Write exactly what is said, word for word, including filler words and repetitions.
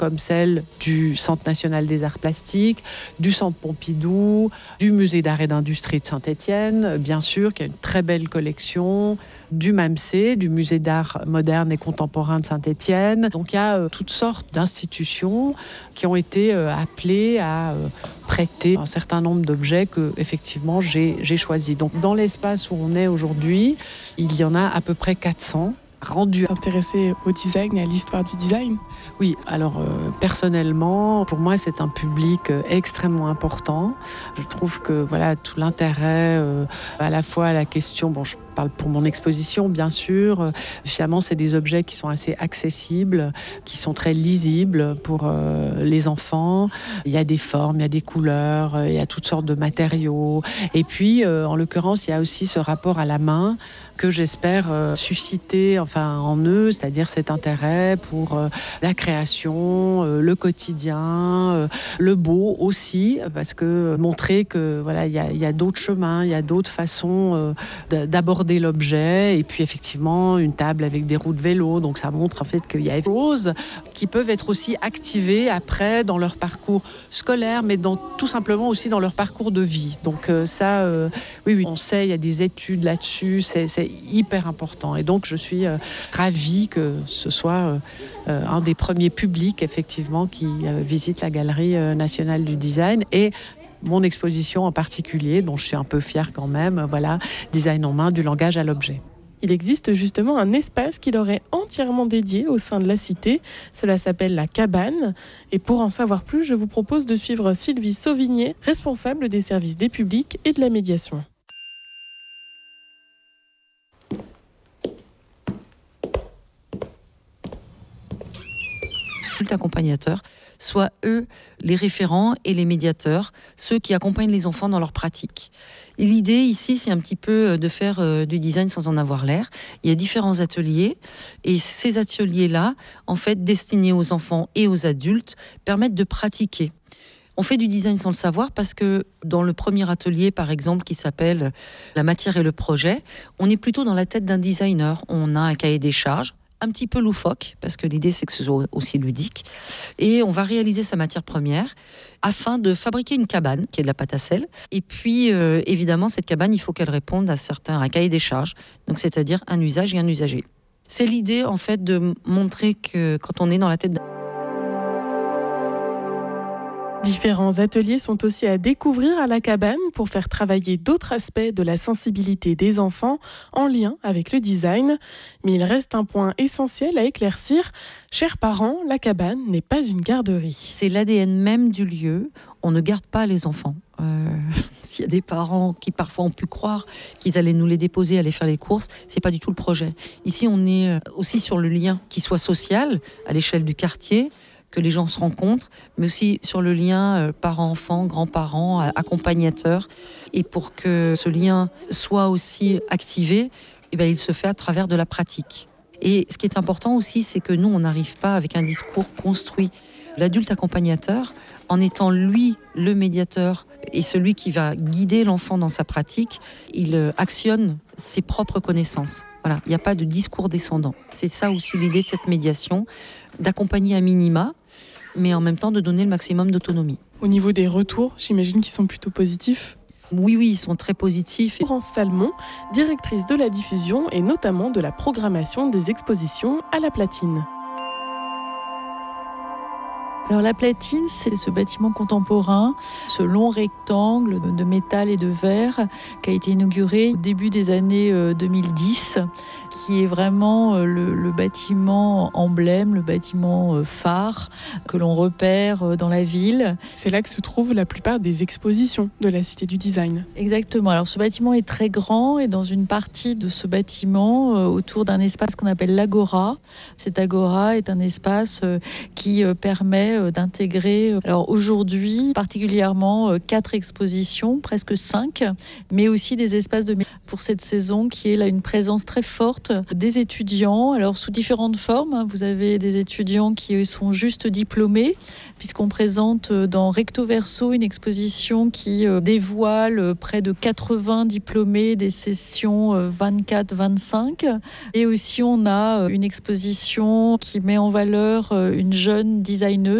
comme celle du Centre national des arts plastiques, du Centre Pompidou, du Musée d'art et d'industrie de Saint-Étienne, bien sûr, qui a une très belle collection, du MAMSE, du Musée d'art moderne et contemporain de Saint-Étienne. Donc il y a euh, toutes sortes d'institutions qui ont été euh, appelées à euh, prêter un certain nombre d'objets que effectivement j'ai, j'ai choisis. Donc dans l'espace où on est aujourd'hui, il y en a à peu près quatre cents. Rendu intéressé au design et à l'histoire du design? Oui, alors euh, personnellement, pour moi, c'est un public euh, extrêmement important. Je trouve que voilà tout l'intérêt, euh, à la fois à la question, bon, je parle pour mon exposition, bien sûr. Euh, finalement, c'est des objets qui sont assez accessibles, qui sont très lisibles pour euh, les enfants. Il y a des formes, il y a des couleurs, euh, il y a toutes sortes de matériaux. Et puis, euh, en l'occurrence, il y a aussi ce rapport à la main que j'espère euh, susciter enfin, en eux, c'est-à-dire cet intérêt pour euh, la création, euh, le quotidien, euh, le beau aussi, parce que montrer que voilà, il y a, y a d'autres chemins, il y a d'autres façons euh, d'aborder l'objet, et puis effectivement une table avec des roues de vélo, donc ça montre en fait qu'il y a des choses qui peuvent être aussi activées après dans leur parcours scolaire, mais dans, tout simplement aussi dans leur parcours de vie. Donc euh, ça, euh, oui, oui, on sait, il y a des études là-dessus, c'est, c'est hyper important. Et donc je suis euh, ravie que ce soit euh, euh, un des premiers publics effectivement qui euh, visite la Galerie euh, nationale du design, et mon exposition en particulier, dont je suis un peu fière quand même, voilà, design en main, du langage à l'objet. Il existe justement un espace qui leur est entièrement dédié au sein de la cité. Cela s'appelle la Cabane. Et pour en savoir plus, je vous propose de suivre Sylvie Sauvigné, responsable des services des publics et de la médiation. Accompagnateurs soient eux les référents et les médiateurs, ceux qui accompagnent les enfants dans leur pratique. Et l'idée ici, c'est un petit peu de faire euh, du design sans en avoir l'air. Il y a différents ateliers, et ces ateliers-là, en fait, destinés aux enfants et aux adultes, permettent de pratiquer. On fait du design sans le savoir parce que dans le premier atelier, par exemple, qui s'appelle « La matière et le projet », on est plutôt dans la tête d'un designer. On a un cahier des charges, un petit peu loufoque, parce que l'idée c'est que ce soit aussi ludique, et on va réaliser sa matière première afin de fabriquer une cabane qui est de la pâte à sel. Et puis euh, évidemment cette cabane, il faut qu'elle réponde à certains, un cahier des charges, donc c'est-à-dire un usage et un usager. C'est l'idée en fait de montrer que quand on est dans la tête d'un... Différents ateliers sont aussi à découvrir à la Cabane pour faire travailler d'autres aspects de la sensibilité des enfants en lien avec le design. Mais il reste un point essentiel à éclaircir. Chers parents, la Cabane n'est pas une garderie. C'est l'A D N même du lieu. On ne garde pas les enfants. Euh, s'il y a des parents qui parfois ont pu croire qu'ils allaient nous les déposer, aller faire les courses, c'est pas du tout le projet. Ici, on est aussi sur le lien qui soit social à l'échelle du quartier, que les gens se rencontrent, mais aussi sur le lien euh, parents-enfants, grands-parents, accompagnateurs. Et pour que ce lien soit aussi activé, eh bien, il se fait à travers de la pratique. Et ce qui est important aussi, c'est que nous, on n'arrive pas avec un discours construit. L'adulte accompagnateur, en étant lui le médiateur et celui qui va guider l'enfant dans sa pratique, il euh, actionne ses propres connaissances. Voilà, il n'y a pas de discours descendant. C'est ça aussi l'idée de cette médiation, d'accompagner à minima, mais en même temps de donner le maximum d'autonomie. Au niveau des retours, j'imagine qu'ils sont plutôt positifs. Oui, oui, ils sont très positifs. Laurence Salmon, directrice de la diffusion et notamment de la programmation des expositions à la Platine. Alors la Platine, c'est ce bâtiment contemporain, ce long rectangle de métal et de verre qui a été inauguré au début des années deux mille dix, qui est vraiment le, le bâtiment emblème, le bâtiment phare que l'on repère dans la ville. C'est là que se trouvent la plupart des expositions de la Cité du Design. Exactement. Alors ce bâtiment est très grand, et dans une partie de ce bâtiment, euh, autour d'un espace qu'on appelle l'Agora. Cet Agora est un espace euh, qui euh, permet permet d'intégrer, alors aujourd'hui, particulièrement quatre expositions, presque cinq, mais aussi des espaces de pour cette saison qui est là une présence très forte des étudiants, alors sous différentes formes. Vous avez des étudiants qui sont juste diplômés, puisqu'on présente dans Recto Verso une exposition qui dévoile près de quatre-vingts diplômés des sessions vingt-quatre vingt-cinq. Et aussi, on a une exposition qui met en valeur une jeune designeuse